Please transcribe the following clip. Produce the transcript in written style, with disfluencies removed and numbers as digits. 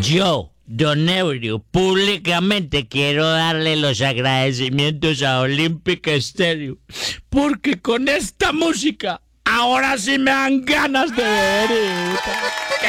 Yo, Don Eurio, públicamente quiero darle los agradecimientos a Olympic Stadium, porque con esta música ahora sí me dan ganas de beber.